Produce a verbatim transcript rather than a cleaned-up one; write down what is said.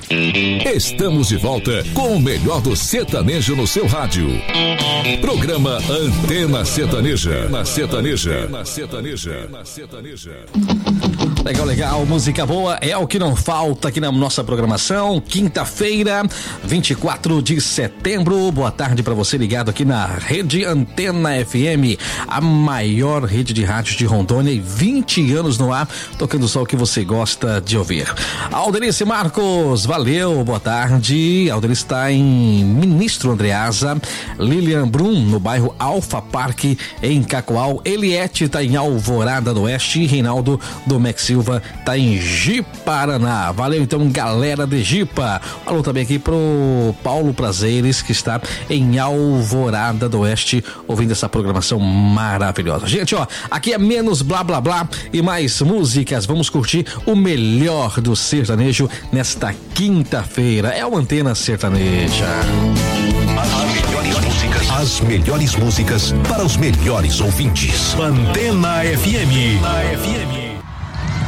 Estamos de volta com o melhor do sertanejo no seu rádio. Programa Antena Sertaneja. Na Sertaneja. Na Sertaneja. Na Sertaneja. Legal, legal, música boa é o que não falta aqui na nossa programação. Quinta-feira, vinte e quatro de setembro. Boa tarde para você ligado aqui na Rede Antena F M, a maior rede de rádios de Rondônia, e vinte anos no ar, tocando só o que você gosta de ouvir. Aldenice Marcos, valeu, boa tarde. Aldenice está em Ministro Andreasa, Lilian Brum no bairro Alfa Parque em Cacoal, Eliette está em Alvorada do Oeste e Reinaldo Domex Silva tá em Ji-Paraná. Valeu então, galera de Jipa. Alô também aqui pro Paulo Prazeres, que está em Alvorada do Oeste, ouvindo essa programação maravilhosa. Gente, ó, aqui é menos blá blá blá e mais músicas. Vamos curtir o melhor do sertanejo nesta quinta-feira. É o Antena Sertaneja. As melhores músicas. As melhores músicas para os melhores ouvintes. Antena F M. A F M.